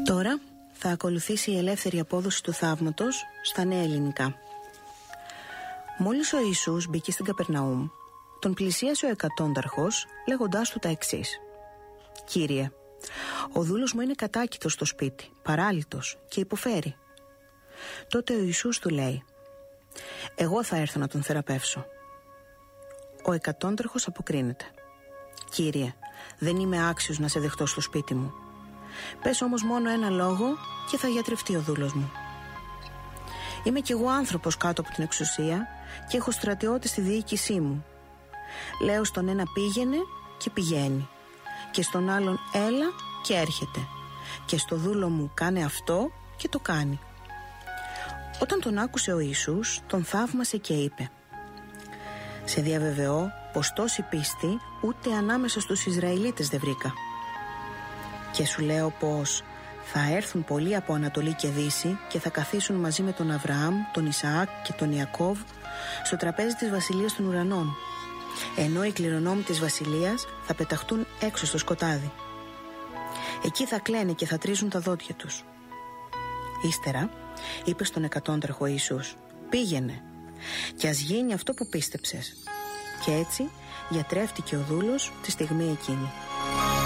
Τώρα θα ακολουθήσει η ελεύθερη απόδοση του θαύματος στα νέα ελληνικά. Μόλις ο Ιησούς μπήκε στην Καπερναούμ, τον πλησίασε ο εκατόνταρχος λέγοντάς του τα εξής: «Κύριε, ο δούλος μου είναι κατάκητος στο σπίτι, παράλυτος και υποφέρει». Τότε ο Ιησούς του λέει: «Εγώ θα έρθω να τον θεραπεύσω». Ο εκατόνταρχος αποκρίνεται: «Κύριε, δεν είμαι άξιος να σε δεχτώ στο σπίτι μου. Πες όμως μόνο ένα λόγο και θα γιατρευτεί ο δούλος μου. Είμαι κι εγώ άνθρωπος κάτω από την εξουσία και έχω στρατιώτες στη διοίκησή μου. Λέω στον ένα πήγαινε και πηγαίνει, και στον άλλον έλα και έρχεται, και στο δούλο μου κάνε αυτό και το κάνει». Όταν τον άκουσε ο Ιησούς, τον θαύμασε και είπε: «Σε διαβεβαιώ πως τόση πίστη ούτε ανάμεσα στους Ισραηλίτες δεν βρήκα. Και σου λέω πως θα έρθουν πολλοί από Ανατολή και Δύση και θα καθίσουν μαζί με τον Αβραάμ, τον Ισαάκ και τον Ιακώβ στο τραπέζι της βασιλείας των ουρανών, ενώ οι κληρονόμοι της βασιλείας θα πεταχτούν έξω στο σκοτάδι. Εκεί θα κλαίνε και θα τρίζουν τα δόντια τους». Ύστερα είπε στον εκατόνταρχο Ιησούς: «Πήγαινε και ας γίνει αυτό που πίστεψες». Και έτσι γιατρεύτηκε ο δούλος τη στιγμή εκείνη.